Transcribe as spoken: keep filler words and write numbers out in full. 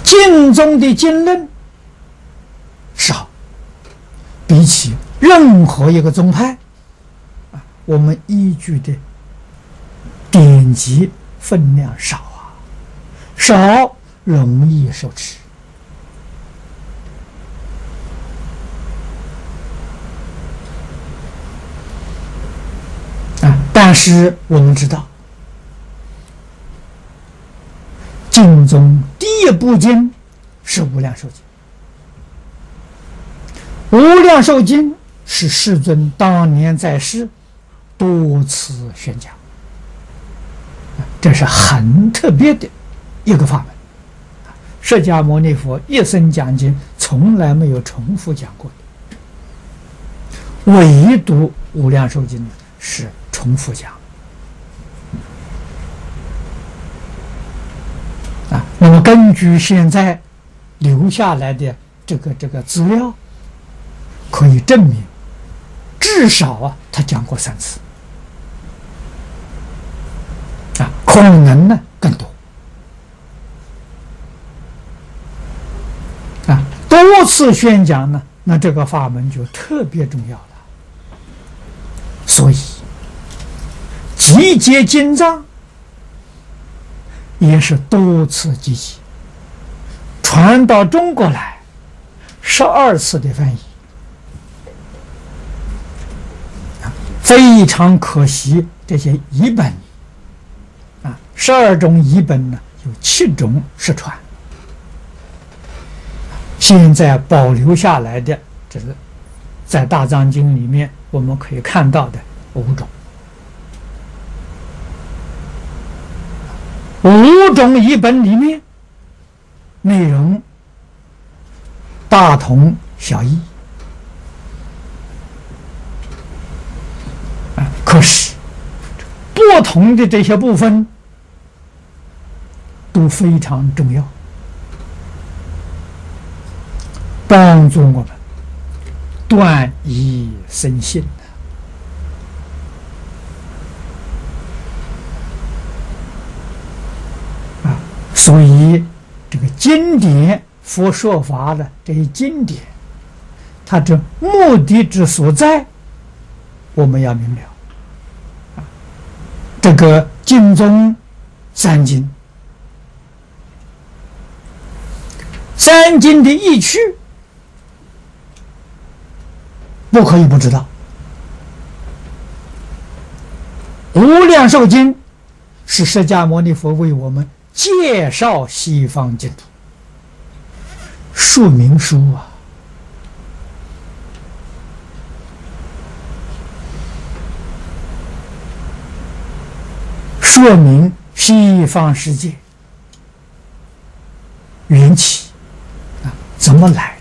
经中的经论少，比起任何一个宗派，啊，我们依据的典籍分量少啊，少容易受持。啊，但是我们知道，经中第一部经是无量寿经。无量寿经是世尊当年在世多次宣讲，这是很特别的一个法门。释迦牟尼佛一生讲经从来没有重复讲过的，唯独无量寿经是重复讲。啊，那么根据现在留下来的这个这个资料，可以证明，至少啊，他讲过三次，啊，可能呢更多，啊，多次宣讲呢，那这个法门就特别重要了。所以，集结经藏也是多次集结，传到中国来，十二次的翻译。非常可惜，这些译本啊，十二种译本呢，有七种失传。现在保留下来的，这是在《大藏经》里面我们可以看到的五种。五种译本里面，内容大同小异。可是，不同的这些部分都非常重要，帮助我们断疑生信啊！所以，这个经典佛说法的这些经典，它这目的之所在，我们要明了。这个经中三经，三经的义趣不可以不知道。无量寿经是释迦牟尼佛为我们介绍西方净土说明书啊。说明西方世界缘起啊怎么来，